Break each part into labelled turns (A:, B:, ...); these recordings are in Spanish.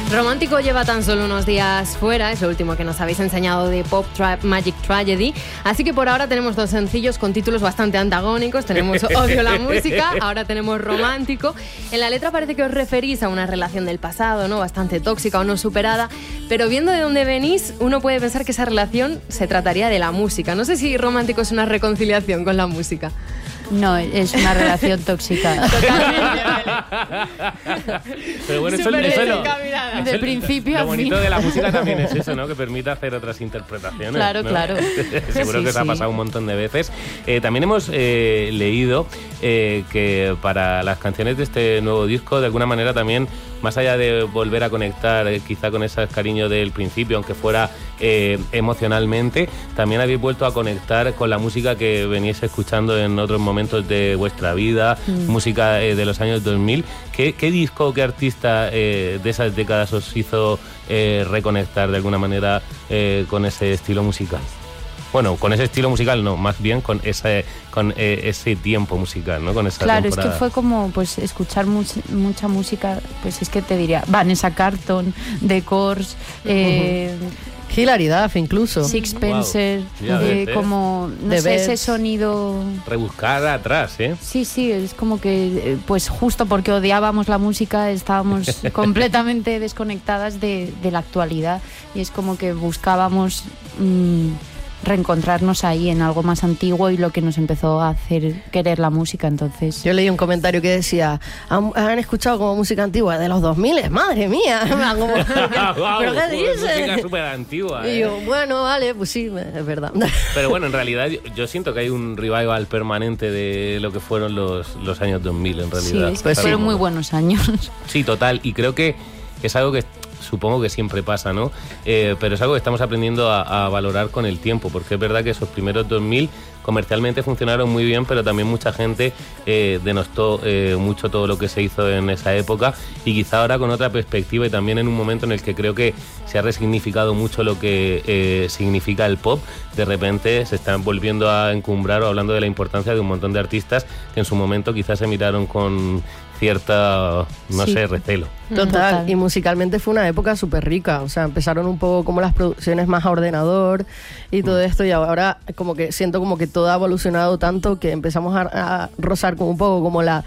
A: Romántico lleva tan solo unos días fuera, es lo último que nos habéis enseñado de Pop Trap Magic Tragedy, así que por ahora tenemos dos sencillos con títulos bastante antagónicos. Tenemos Odio la música, ahora tenemos Romántico. En la letra parece que os referís a una relación del pasado, ¿no? Bastante tóxica o no superada, pero viendo de dónde venís, uno puede pensar que esa relación se trataría de la música. No sé si Romántico es una reconciliación con la música.
B: No, es una relación tóxica.
A: Totalmente.
C: Pero bueno, eso
B: de principio a
C: fin. Lo bonito
B: fin.
C: de la música también es eso, ¿no? Que permite hacer otras interpretaciones.
B: Claro,
C: ¿no?
B: claro.
C: Seguro que os ha pasado un montón de veces. También hemos leído que para las canciones de este nuevo disco, de alguna manera también, más allá de volver a conectar quizá con ese cariño del principio, aunque fuera emocionalmente, también habéis vuelto a conectar con la música que veníais escuchando en otros momentos de vuestra vida, música de los años 2000. ¿Qué disco o qué artista de esas décadas os hizo reconectar de alguna manera con ese estilo musical? Bueno, con ese estilo musical no, más bien con ese tiempo musical, ¿no? Con esa
B: Claro,
C: temporada.
B: es que fue como pues escuchar mucha música, pues es que te diría Vanessa Carlton, The Corrs,
D: Hilary Duff incluso.
B: Sixpence,
C: Wow.
B: como, no
D: The
B: sé, ese
D: Beds.
B: sonido...
C: Rebuscar atrás, ¿eh?
B: Sí, es como que, pues justo porque odiábamos la música, estábamos completamente desconectadas de la actualidad, y es como que buscábamos reencontrarnos ahí en algo más antiguo y lo que nos empezó a hacer querer la música. Entonces
D: Yo leí un comentario que decía, ¿han escuchado como música antigua de los 2000? ¡Madre mía! Como, ¿pero qué dices?
C: Música súper antigua.
D: Y yo, bueno, vale, pues sí, es verdad.
C: Pero bueno, en realidad yo siento que hay un revival permanente de lo que fueron los años 2000, en
B: sí,
C: realidad.
B: es que fueron muy buenos años.
C: Sí, total. Y creo que es algo que supongo que siempre pasa, ¿no? Pero es algo que estamos aprendiendo a valorar con el tiempo, porque es verdad que esos primeros 2000 comercialmente funcionaron muy bien, pero también mucha gente denostó mucho todo lo que se hizo en esa época, y quizá ahora con otra perspectiva, y también en un momento en el que creo que se ha resignificado mucho lo que significa el pop, de repente se están volviendo a encumbrar o hablando de la importancia de un montón de artistas que en su momento quizás se miraron con cierta, no sé, recelo.
D: Total, y musicalmente fue una época súper rica, o sea, empezaron un poco como las producciones más a ordenador y todo esto, y ahora como que siento como que todo ha evolucionado tanto que empezamos a rozar como un poco como la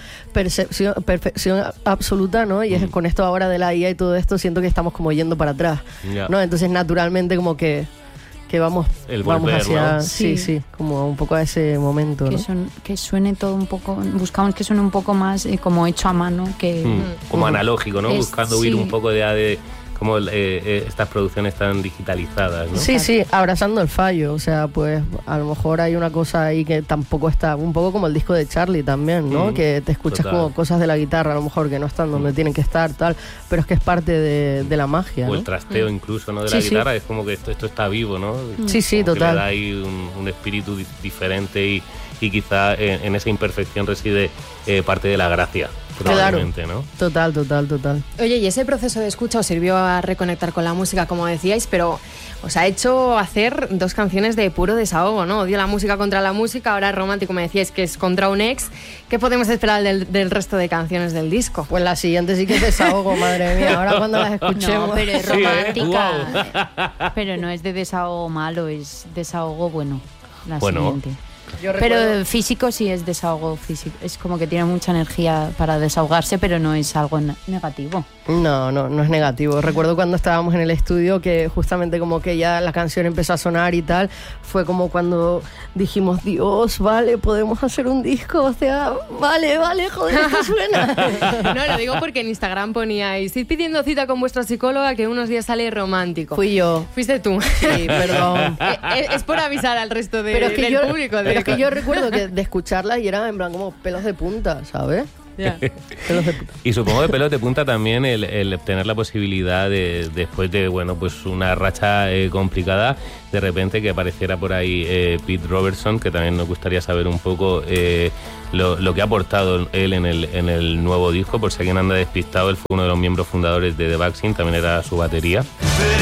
D: perfección absoluta, ¿no? Y es con esto ahora de la IA y todo esto, siento que estamos como yendo para atrás, ¿no? Entonces naturalmente como que vamos hacia,
C: ¿no?
D: sí, como un poco a ese momento,
B: que,
D: ¿no?
B: que suene todo un poco, buscamos que suene un poco más como hecho a mano, que
C: como analógico, ¿no? Buscando huir
B: sí.
C: un poco de como estas producciones tan digitalizadas, ¿no?
D: Sí, abrazando el fallo, o sea, pues a lo mejor hay una cosa ahí que tampoco está, un poco como el disco de Charlie también, ¿no? Que te escuchas
C: total.
D: como cosas de la guitarra, a lo mejor que no están donde tienen que estar, tal, pero es que es parte de la magia,
C: O
D: ¿no?
C: el trasteo incluso, ¿no? De
D: Sí,
C: la
D: sí.
C: guitarra, es como que esto está vivo, ¿no?
D: Sí,
C: Como que
D: total.
C: le da ahí un espíritu diferente, y quizá en esa imperfección reside parte de la gracia, probablemente, ¿no?
D: Total.
A: Oye, y ese proceso de escucha os sirvió a reconectar con la música, como decíais, pero os ha hecho hacer dos canciones de puro desahogo, ¿no? Odio la música contra la música, ahora Romántico me decíais que es contra un ex. ¿Qué podemos esperar del resto de canciones del disco?
D: Pues la siguiente sí que es desahogo, madre mía, ahora cuando las escuchemos.
B: No, pero es
C: Sí,
B: romántica. Pero no es de desahogo malo, es desahogo bueno. La
C: Bueno.
B: siguiente.
D: Yo recuerdo-
B: Pero físico sí es desahogo físico. Es como que tiene mucha energía para desahogarse, pero no es algo negativo.
D: No es negativo. Recuerdo cuando estábamos en el estudio que justamente como que ya la canción empezó a sonar y tal, fue como cuando dijimos, Dios, vale, podemos hacer un disco, o sea, vale, joder, esto suena.
A: No, lo digo porque en Instagram poníais, id pidiendo cita con vuestra psicóloga que unos días sale Romántico.
D: Fui yo.
A: Fuiste tú.
D: Sí, perdón.
A: Es por avisar al resto
D: Pero es que
A: del
D: yo,
A: público.
D: pero es que yo recuerdo que de escucharla y era en plan como pelos de punta, ¿sabes?
A: Ya.
D: Pelos de punta.
C: Y supongo que pelos de punta también el tener la posibilidad de, después de, bueno, pues una racha complicada, de repente que apareciera por ahí Pete Robertson, que también nos gustaría saber un poco lo que ha aportado él en el nuevo disco. Por si alguien anda despistado, él fue uno de los miembros fundadores de The Vaccine, también era su batería.